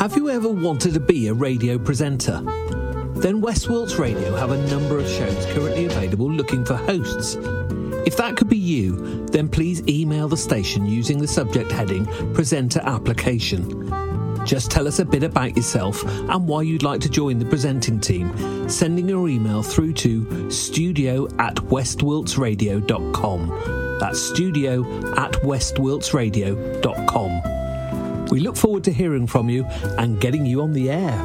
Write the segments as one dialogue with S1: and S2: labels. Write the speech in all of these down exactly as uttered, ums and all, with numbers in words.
S1: Have you ever wanted to be a radio presenter? Then West Wilts Radio have a number of shows currently available looking for hosts. If that could be you, then please email the station using the subject heading Presenter Application. Just tell us a bit about yourself and why you'd like to join the presenting team, sending your email through to studio at westwiltsradio dot com. That's studio at westwiltsradio dot com. We look forward to hearing from you and getting you on the air.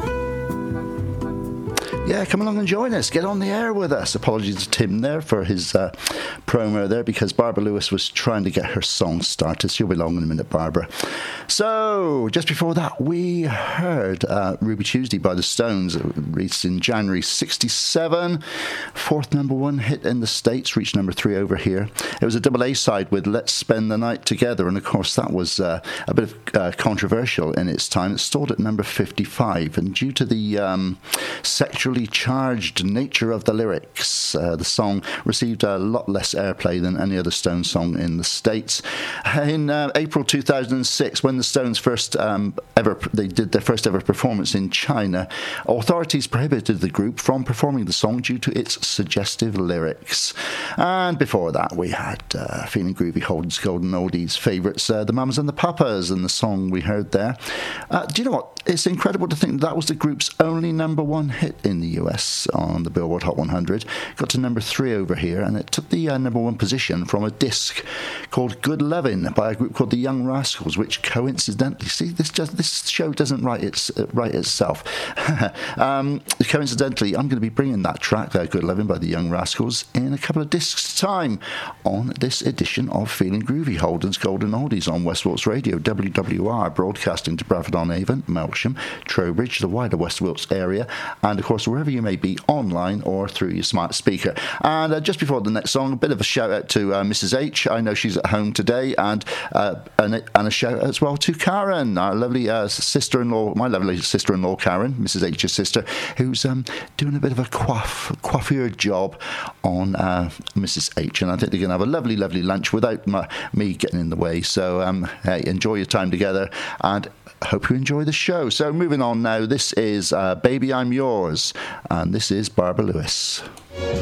S2: Yeah, come along and join us. Get on the air with us. Apologies to Tim there for his uh, promo there, because Barbara Lewis was trying to get her song started. She'll be along in a minute, Barbara. So, just before that, we heard uh, Ruby Tuesday by the Stones, released in January sixty-seven. Fourth number one hit in the States, reached number three over here. It was a double A side with Let's Spend the Night Together, and of course that was uh, a bit of uh, controversial in its time. It stalled at number fifty-five, and due to the um, sexually charged nature of the lyrics, uh, the song received a lot less airplay than any other Stones song in the States. In uh, April two thousand six, when the Stones first um, ever they did their first ever performance in China, authorities prohibited the group from performing the song due to its suggestive lyrics. And before that, we had uh, Feeling Groovy, Holden's Golden Oldies favourites, uh, the Mamas and the Papas, and the song we heard there. Uh, do you know what? It's incredible to think that was the group's only number one hit in the U S on the Billboard Hot one hundred. Got to number three over here, and it took the uh, number one position from a disc called Good Lovin' by a group called the Young Rascals, which coincidentally, see, this just this show doesn't write its uh, write itself. um, coincidentally, I'm going to be bringing that track, uh, Good Lovin' by the Young Rascals, in a couple of discs' time on this edition of Feeling Groovy, Holden's Golden Oldies on West Wilts Radio, W W R, broadcasting to Bradford-on-Avon, Melksham, Trowbridge, the wider West Wilts area, and of course wherever you may be, online or through your smart speaker. And uh, just before the next song, a bit of a shout out to uh, Missus H. I know she's at home today, and uh, and, and a shout out as well to Karen, our lovely uh, sister-in-law, my lovely sister-in-law Karen, Missus H's sister, who's um, doing a bit of a coif, coiffure job on uh, Missus H. And I think they're going to have a lovely, lovely lunch without my, me getting in the way. So um, hey, enjoy your time together, and hope you enjoy the show. So moving on now, this is uh, Baby I'm Yours, and this is Barbara Lewis.